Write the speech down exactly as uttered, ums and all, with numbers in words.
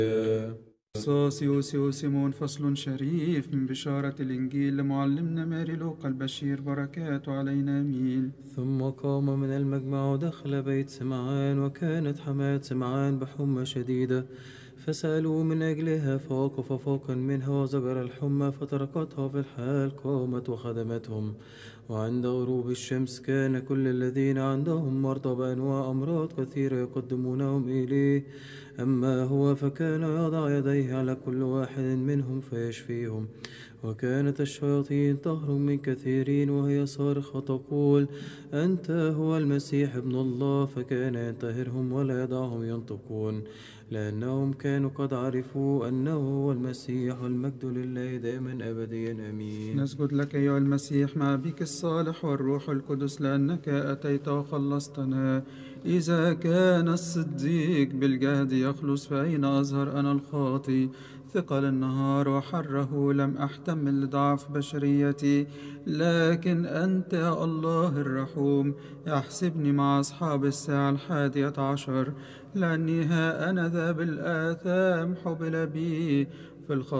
صاصيوس يوسيمون فصل شريف من بشارة الإنجيل لمعلمنا ماري لوقا البشير، بركاته علينا آمين. ثم قام من المجمع ودخل بيت سمعان، وكانت حماة سمعان بحمى شديدة، فسألوا من أجلها، فوقف فوقا منها وزجر الحمى، فتركتها في الحال، قامت وخدمتهم. وعند غروب الشمس كان كل الذين عندهم مرضى بأنواع أمراض كثيرة يقدمونهم إليه، أما هو فكان يضع يديه على كل واحد منهم فيشفيهم. وكانت الشياطين تهرب من كثيرين وهي صارخة تقول: أنت هو المسيح ابن الله. فكان ينتهرهم ولا يدعهم ينطقون، لأنهم كانوا قد عرفوا أنه هو المسيح. والمجد لله دائما أبديا آمين. نسجد لك أيها المسيح مع بك الصالح والروح القدس، لأنك أتيت وخلصتنا. إذا كان الصديق بالجهد يخلص، فأين أظهر أنا الخاطي؟ ثقل النهار وحره لم أحتمل لضعف بشريتي، لكن أنت يا الله الرحوم احسبني مع أصحاب الساعة الحادية عشر، لأني ها أنا ذا بالآثام حبل بي في الخطأ